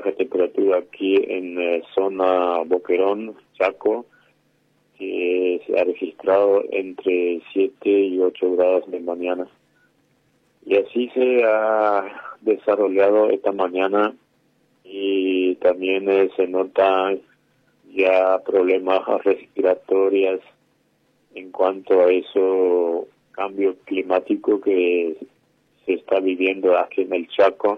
baja temperatura aquí en zona Boquerón, Chaco, que se ha registrado entre 7 y 8 grados de mañana. Y así se ha desarrollado esta mañana y también se nota ya problemas respiratorios en cuanto a eso, cambio climático que se está viviendo aquí en el Chaco.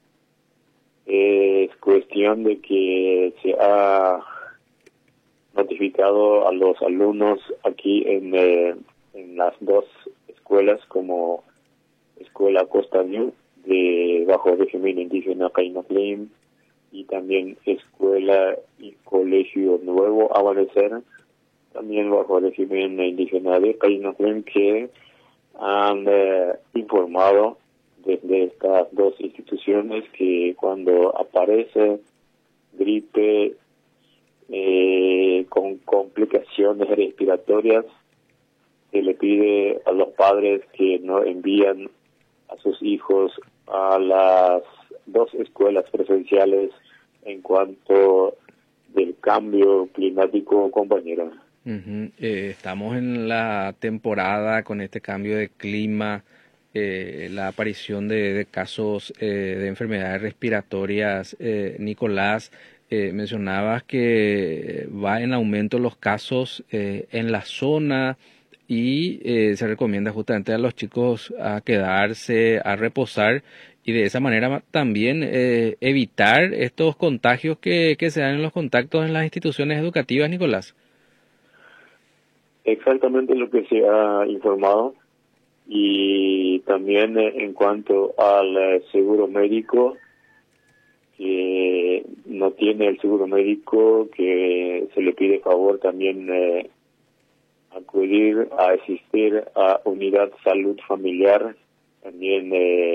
Es cuestión de que se ha notificado a los alumnos aquí en las dos escuelas, como Escuela Costa View de bajo régimen indígena Cainaclín y también Escuela y Colegio Nuevo Amanecer, también bajo régimen indígena de Cainaclín, que han informado desde estas dos instituciones que cuando aparece gripe con complicaciones respiratorias, se le pide a los padres que no envían a sus hijos a las dos escuelas presenciales en cuanto del cambio climático, compañero. Estamos en la temporada con este cambio de clima, la aparición de casos de enfermedades respiratorias. Nicolás, mencionabas que va en aumento los casos en la zona y se recomienda justamente a los chicos a quedarse, a reposar y de esa manera también evitar estos contagios que se dan en los contactos en las instituciones educativas, Nicolás. Exactamente lo que se ha informado, y también en cuanto al seguro médico, que no tiene el seguro médico, que se le pide favor también acudir a asistir a unidad salud familiar. También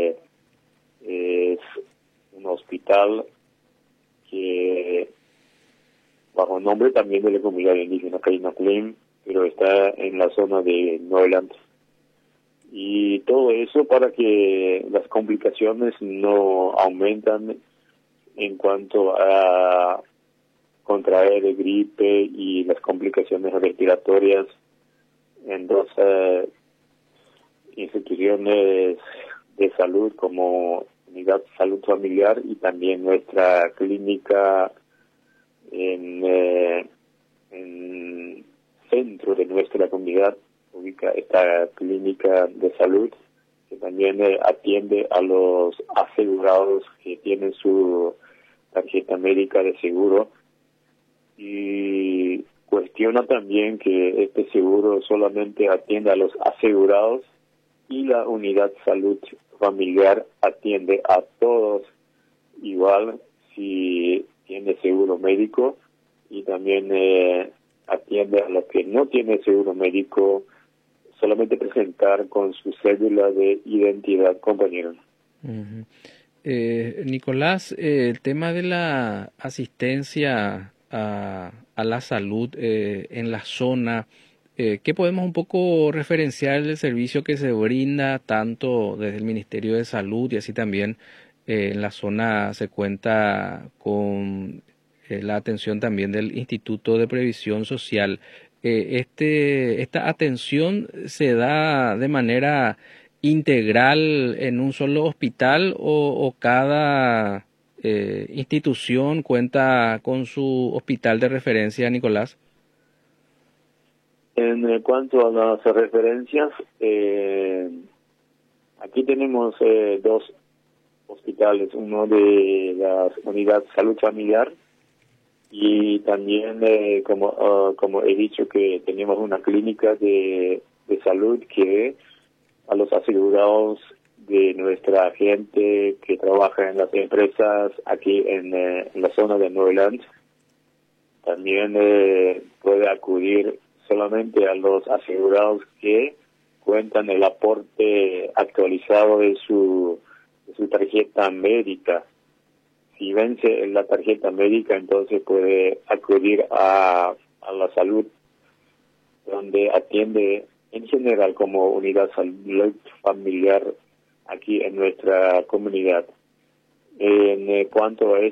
es un hospital que bajo nombre también de la comunidad indígena Cainaclín, pero está en la zona de Neuland. Y todo eso para que las complicaciones no aumentan en cuanto a contraer gripe y las complicaciones respiratorias en dos instituciones de salud como Unidad Salud Familiar y también nuestra clínica en centro de nuestra comunidad ubica esta clínica de salud, que también atiende a los asegurados que tienen su tarjeta médica de seguro, y cuestiona también que este seguro solamente atiende a los asegurados y la unidad salud familiar atiende a todos igual si tiene seguro médico, y también atiende a los que no tienen seguro médico, solamente presentar con su cédula de identidad, compañero. Nicolás, el tema de la asistencia a la salud en la zona, ¿qué podemos un poco referenciar del servicio que se brinda tanto desde el Ministerio de Salud y así también en la zona se cuenta con la atención también del Instituto de Previsión Social? ¿Esta atención se da de manera integral en un solo hospital o cada institución cuenta con su hospital de referencia, Nicolás? En cuanto a las referencias, aquí tenemos dos hospitales, uno de la Unidad Salud Familiar y también, como he dicho, que tenemos una clínica de salud que a los asegurados de nuestra gente que trabaja en las empresas aquí en la zona de Neuland, también puede acudir solamente a los asegurados que cuentan el aporte actualizado de su tarjeta médica. Si vence la tarjeta médica, entonces puede acudir a la salud, donde atiende en general como unidad salud familiar aquí en nuestra comunidad. En cuanto a